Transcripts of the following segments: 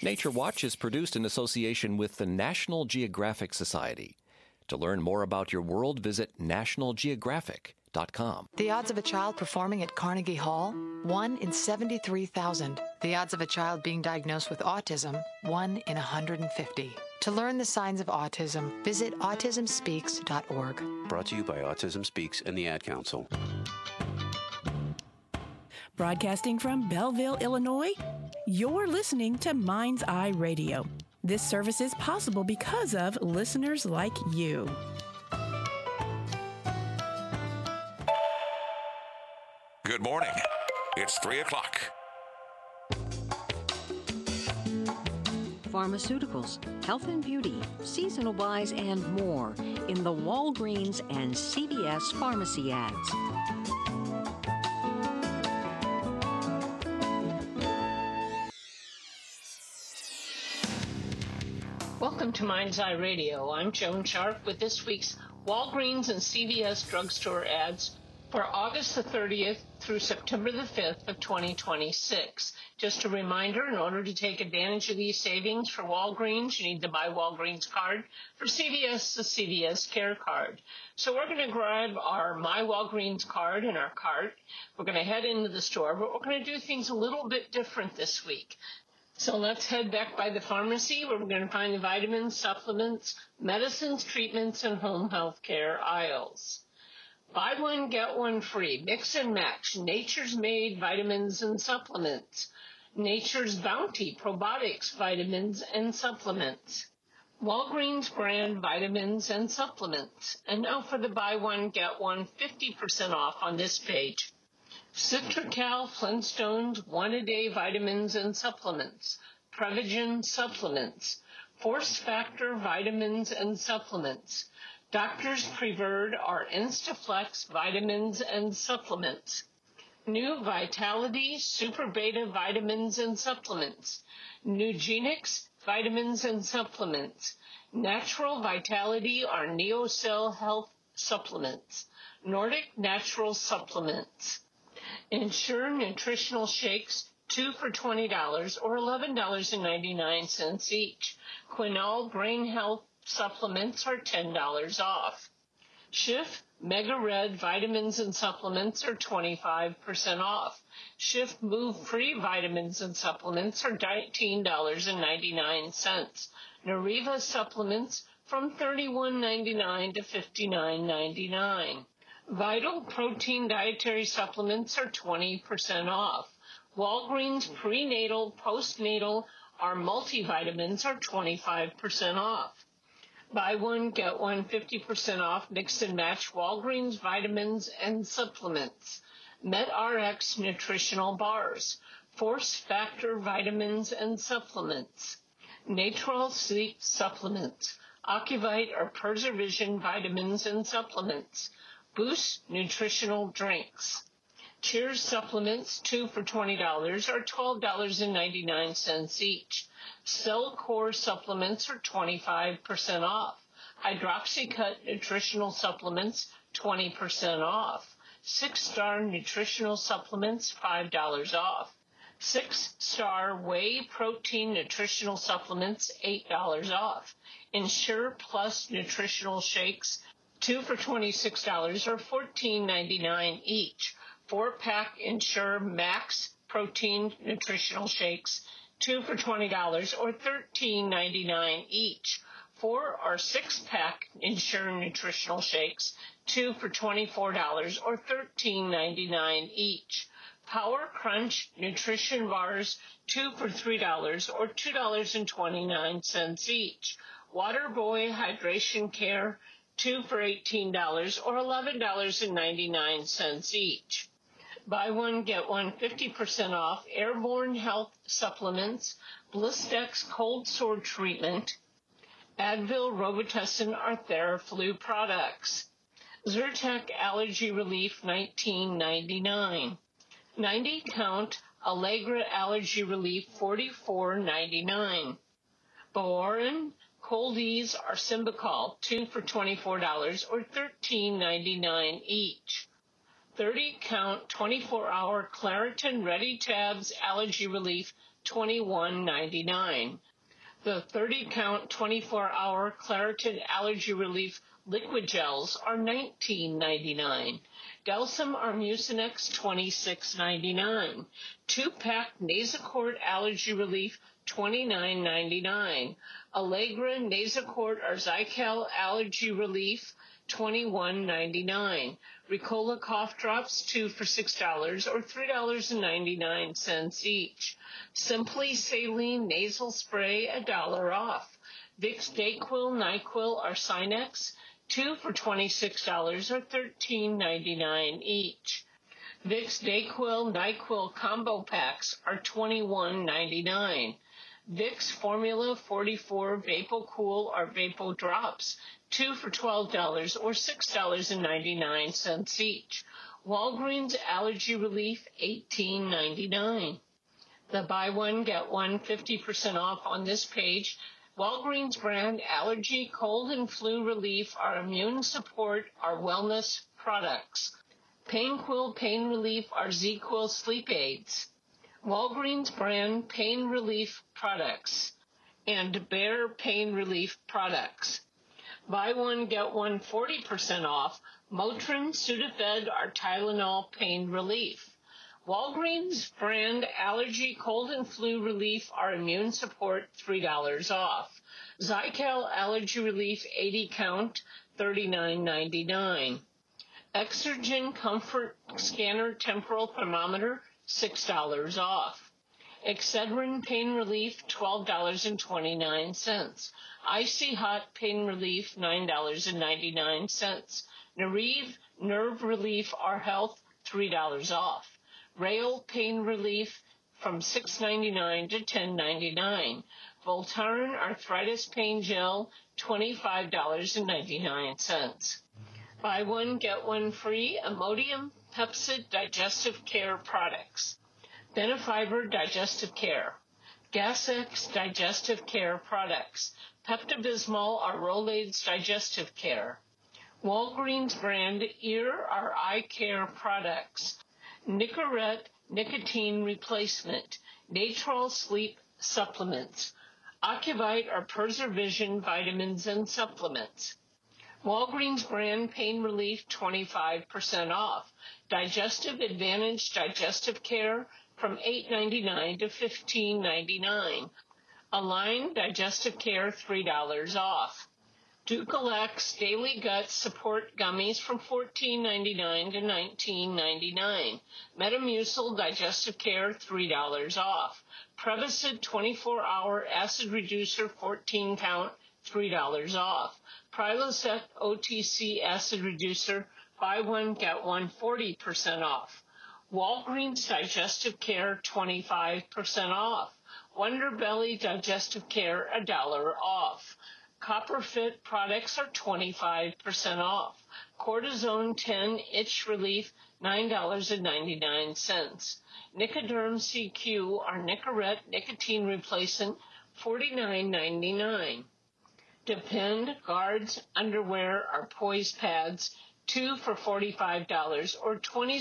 Nature Watch is produced in association with the National Geographic Society. To learn more about your world, visit nationalgeographic.com. The odds of a child performing at Carnegie Hall? 1 in 73,000. The odds of a child being diagnosed with autism? 1 in 150. To learn the signs of autism, visit autismspeaks.org. Brought to you by Autism Speaks and the Ad Council. Broadcasting from Belleville, Illinois, you're listening to Mind's Eye Radio. This service is possible because of listeners like you. Good morning. It's 3 o'clock. Pharmaceuticals, health and beauty, seasonal buys, and more in the Walgreens and CVS pharmacy ads. Welcome to Mind's Eye Radio. I'm Joan Sharp with this week's Walgreens and CVS drugstore ads for August the 30th through September the 5th of 2026. Just a reminder, in order to take advantage of these savings for Walgreens, you need to buy Walgreens card. For CVS, the CVS Care card. So we're going to grab our My Walgreens card in our cart. We're going to head into the store, but we're going to do things a little bit different this week. So let's head back by the pharmacy where we're going to find the vitamins, supplements, medicines, treatments, and home health care aisles. Buy one, get one free. Mix and match. Nature's Made vitamins and supplements. Nature's Bounty probiotics, vitamins, and supplements. Walgreens brand vitamins and supplements. And now for the buy one, get one 50% off on this page. Citracal Flintstones 1-a-day vitamins and supplements. Prevagen supplements. Force Factor vitamins and supplements. Doctors Preferred are Instaflex vitamins and supplements. New Vitality Super Beta vitamins and supplements. Nugenix vitamins and supplements. Natural Vitality are NeoCell Health supplements. Nordic Natural supplements. Ensure nutritional shakes, 2 for $20 or $11.99 each. Quinol brain health supplements are $10 off. Schiff Mega Red vitamins and supplements are 25% off. Schiff Move Free vitamins and supplements are $19.99. Nariva supplements from $31.99 to $59.99. Vital Protein dietary supplements are 20% off. Walgreens prenatal, postnatal, our multivitamins are 25% off. Buy one, get one 50% off. Mix and match Walgreens vitamins and supplements. MedRx nutritional bars. Force Factor vitamins and supplements. Natural Sleep supplements. Ocuvite or Preservision vitamins and supplements. Boost nutritional drinks. Cheers supplements, 2 for $20 or $12.99 each. Cell Core supplements are 25% off. Hydroxycut nutritional supplements, 20% off. 6-Star nutritional supplements, $5 off. 6-Star Whey protein nutritional supplements, $8 off. Ensure Plus nutritional shakes, 2 for $26 or $14.99 each. 4-pack Ensure Max protein nutritional shakes, 2 for $20 or $13.99 each. 4 or 6-pack Ensure nutritional shakes, 2 for $24 or $13.99 each. Power Crunch nutrition bars, 2 for $3 or $2.29 each. Waterboy Hydration Care, 2 for $18 or $11.99 each. Buy one, get one 50% off. Airborne Health Supplements, Blistex Cold Sore Treatment, Advil, Robitussin, or Theraflu products. Zyrtec Allergy Relief, $19.99. 90-count Allegra Allergy Relief, $44.99. Boarin Cold Ease or Symbicol, 2 for $24 or $13.99 each. 30-count 24-hour Claritin Ready Tabs Allergy Relief, $21.99. The 30-count 24-hour Claritin Allergy Relief liquid gels are $19.99. Delsum or Mucinex, $26.99. 2-pack Nasacort Allergy Relief, $29.99. Allegra Nasacort or Zycal Allergy Relief, $21.99. Ricola Cough Drops, 2 for $6 or $3.99 each. Simply Saline Nasal Spray, $1 off. Vicks Dayquil, NyQuil, or Sinex, 2 for $26 or $13.99 each. Vicks Dayquil, NyQuil combo packs are $21.99. Vicks Formula 44 VapoCool or Vapo Drops, 2 for $12 or $6.99 each. Walgreens Allergy Relief, $18.99. The buy one, get one 50% off on this page. Walgreens brand allergy, cold and flu relief, our immune support, our wellness products. PainQuil Pain Relief, our ZQuil sleep aids. Walgreens brand pain relief products and Bayer pain relief products. Buy one, get one 40% off. Motrin, Sudafed, or Tylenol pain relief. Walgreens brand allergy, cold and flu relief, or immune support, $3 off. Zycal allergy relief, 80 count, $39.99. Exergen comfort scanner temporal thermometer, $6 off. Excedrin pain relief, $12.29. Icy hot pain relief, $9.99. Nariv nerve relief or health, $3 off. Rail pain relief from $6.99 to $10.99. Voltaren arthritis pain gel, $25.99. Buy one, get one free. Imodium Pepcid Digestive Care products. Benefiber Digestive Care. Gas-X Digestive Care products. Pepto-Bismol or Rolaids Digestive Care. Walgreens brand ear or eye care products. Nicorette nicotine replacement. Natrol sleep supplements. Ocuvite or Preservision vitamins and supplements. Walgreens brand pain relief, 25% off. Digestive Advantage Digestive Care from $8.99 to $15.99. Align Digestive Care, $3 off. Dulcolax Daily Gut Support Gummies from $14.99 to $19.99. Metamucil Digestive Care, $3 off. Prevacid 24-hour Acid Reducer 14 count, $3 off. Prilosec OTC Acid Reducer, buy one, get one 40% off. Walgreens Digestive Care, 25% off. Wonder Belly Digestive Care, $1 off. Copperfit products are 25% off. Cortisone 10 Itch Relief, $9.99. Nicoderm CQ or Nicorette Nicotine Replacement, $49.99. Depend Guards Underwear or Poise Pads, 2 for $45 or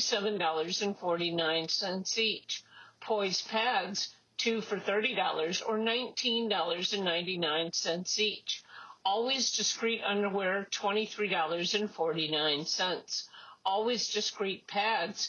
$27.49 each. Poise Pads, 2 for $30 or $19.99 each. Always Discreet Underwear, $23.49. Always Discreet Pads,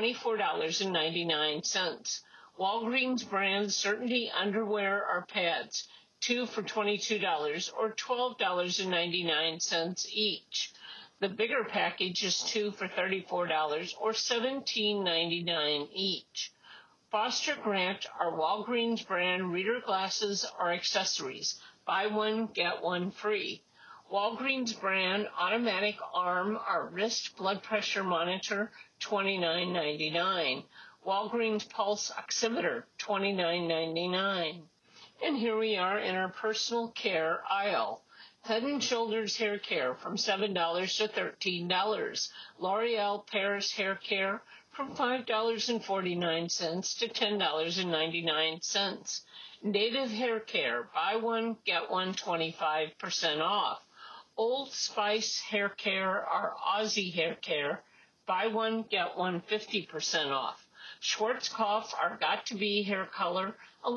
$24.99. Walgreens brand Certainty Underwear or Pads, 2 for $22 or $12.99 each. The bigger package is 2 for $34 or $17.99 each. Foster Grant or Walgreens brand reader glasses or accessories. Buy one, get one free. Walgreens brand automatic arm or wrist blood pressure monitor, $29.99. Walgreens Pulse Oximeter, $29.99. And here we are in our personal care aisle. Head & Shoulders Hair Care from $7 to $13. L'Oreal Paris Hair Care from $5.49 to $10.99. Native Hair Care, buy one, get one 25% off. Old Spice Hair Care or Aussie Hair Care, buy one, get one 50% off. Schwarzkopf, our got-to-be hair color,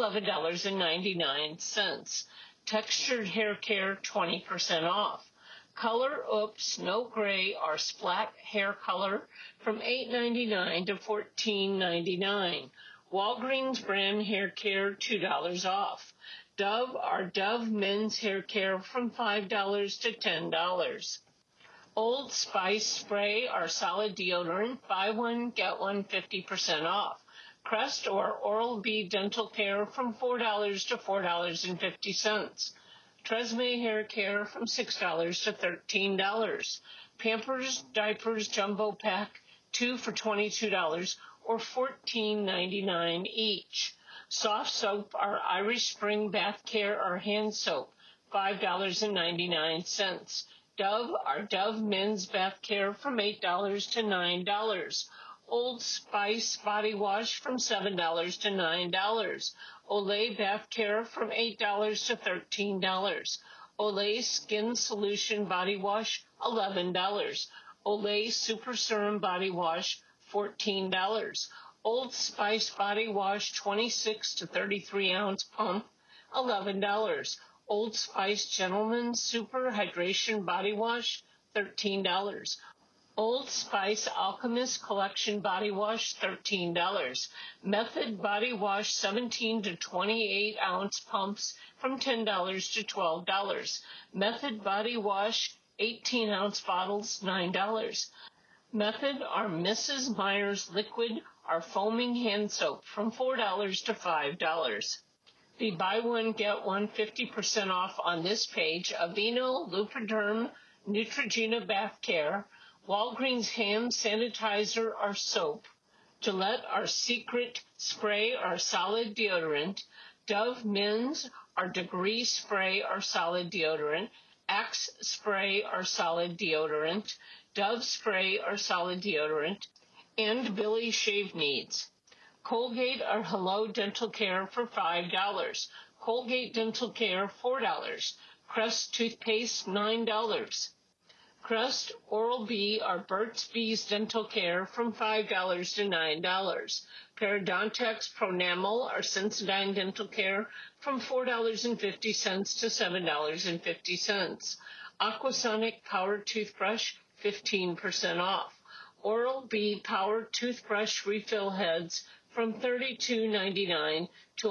$11.99. Textured hair care, 20% off. Color Oops No Gray, our splat hair color, from $8.99 to $14.99. Walgreens brand hair care, $2 off. Dove, our Dove men's hair care, from $5 to $10. Old Spice spray, our solid deodorant, buy one, get one, 50% off. Crest or Oral-B dental care from $4 to $4.50. Tresemme hair care from $6 to $13. Pampers diapers jumbo pack, 2 for $22 or $14.99 each. Soft soap, our Irish Spring bath care or hand soap, $5.99. Dove, our Dove men's bath care, from $8 to $9. Old Spice body wash from $7 to $9. Olay bath care from $8 to $13. Olay skin solution body wash, $11. Olay super serum body wash, $14. Old Spice body wash, 26 to 33 ounce pump, $11. Old Spice Gentleman Super Hydration Body Wash, $13. Old Spice Alchemist Collection Body Wash, $13. Method Body Wash 17 to 28 ounce pumps from $10 to $12. Method Body Wash 18 ounce bottles, $9. Method our Mrs. Meyer's Liquid, our foaming hand soap, from $4 to $5. The buy one, get one 50% off on this page. Aveeno, Lubriderm, Neutrogena Bath Care, Walgreens Hand Sanitizer, our soap, Gillette, our Secret Spray, our solid deodorant, Dove Men's, our Degree Spray, our solid deodorant, Axe Spray, our solid deodorant, Dove Spray, our solid deodorant, and Billy Shave Needs. Colgate, our Hello Dental Care, for $5. Colgate Dental Care, $4. Crest Toothpaste, $9. Crest Oral-B, our Burt's Bees Dental Care, from $5 to $9. Parodontax Pronamel, our Sensodyne Dental Care, from $4.50 to $7.50. Aquasonic Power Toothbrush, 15% off. Oral-B Power Toothbrush Refill Heads, from $32.99 to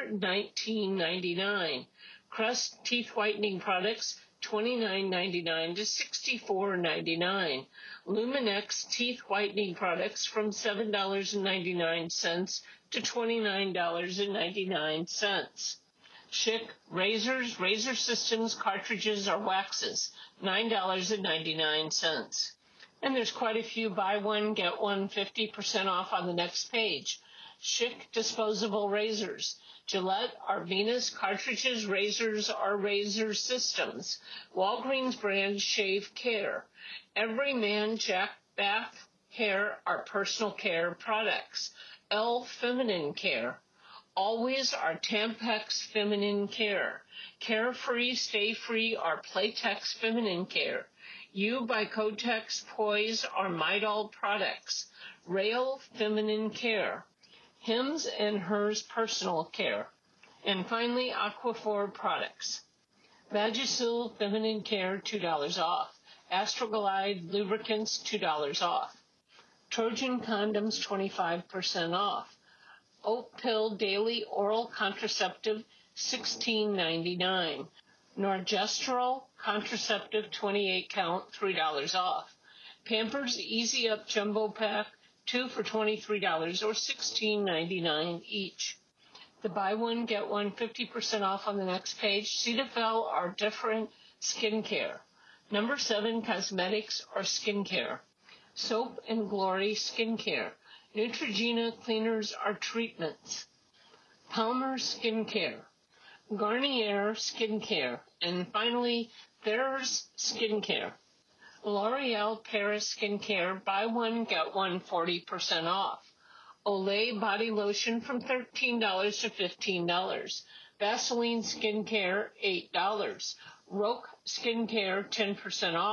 $119.99. Crest Teeth Whitening Products, $29.99 to $64.99. Luminex Teeth Whitening Products, from $7.99 to $29.99. Schick Razors, Razor Systems, Cartridges, or Waxes, $9.99. And there's quite a few buy one, get one 50% off on the next page. Schick Disposable Razors. Gillette, our Venus Cartridges, Razors, our Razor Systems. Walgreens brand Shave Care. Everyman Jack Bath Hair, our personal care products. Elle Feminine Care. Always our Tampax Feminine Care. Carefree, Stay Free, our Playtex Feminine Care. You by Kotex Poise, our Midol products. Rail Feminine Care. Hims and Hers Personal Care. And finally, Aquaphor products. Vagisil Feminine Care, $2 off. Astroglide Lubricants, $2 off. Trojan Condoms, 25% off. Oat Pill Daily Oral Contraceptive, $16.99. Norgestrel Contraceptive 28 count, $3 off. Pampers Easy Up Jumbo Pack, 2 for $23 or $16.99 each. The buy one, get one 50% off on the next page. Cetaphil are different skincare. Number 7, cosmetics or skincare. Soap and Glory skincare. Neutrogena cleaners are treatments. Palmer skincare. Garnier skincare. And finally, Thayer's skincare. L'Oreal Paris skincare, buy one, get one 40% off. Olay body lotion from $13 to $15. Vaseline skincare, $8. Roque skincare, 10% off.